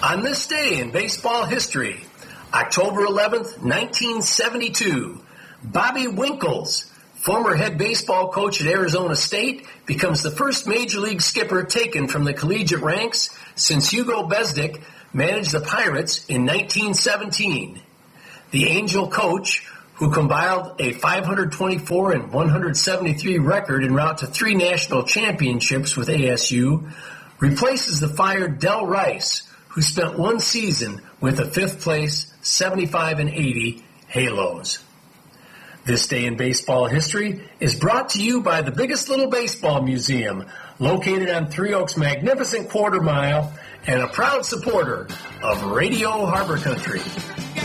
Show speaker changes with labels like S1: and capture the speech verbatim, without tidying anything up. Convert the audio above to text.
S1: On this day in baseball history, October eleventh, nineteen seventy-two, Bobby Winkles, former head baseball coach at Arizona State, becomes the first major league skipper taken from the collegiate ranks since Hugo Besdick managed the Pirates in nineteen seventeen. The Angel coach, who compiled a five hundred twenty-four and one hundred seventy-three record en route to three national championships with A S U, replaces the fired Del Rice, who spent one season with the fifth place seventy-five and eighty Halos. This day in baseball history is brought to you by the Biggest Little Baseball Museum, located on Three Oaks' magnificent quarter mile and a proud supporter of Radio Harbor Country.